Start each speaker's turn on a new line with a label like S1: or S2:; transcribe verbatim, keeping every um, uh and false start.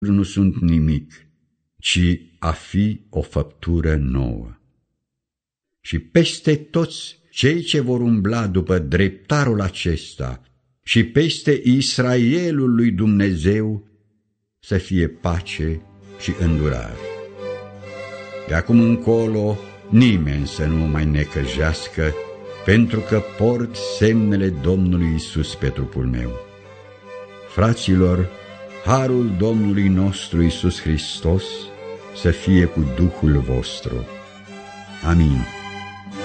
S1: nu sunt nimic, ci a fi o făptură nouă. Și peste toți cei ce vor umbla după dreptarul acesta și peste Israelul lui Dumnezeu să fie pace și îndurare. De acum încolo nimeni să nu mai necăjească, pentru că port semnele Domnului Iisus pe trupul meu. Fraților, harul Domnului nostru Iisus Hristos să fie cu Duhul vostru. Amin.